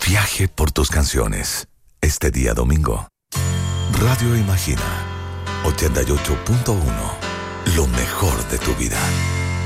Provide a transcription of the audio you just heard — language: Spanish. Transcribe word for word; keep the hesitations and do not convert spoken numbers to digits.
Viaje por tus canciones. Este día domingo. Radio Imagina. ochenta y ocho punto uno. Lo mejor de tu vida.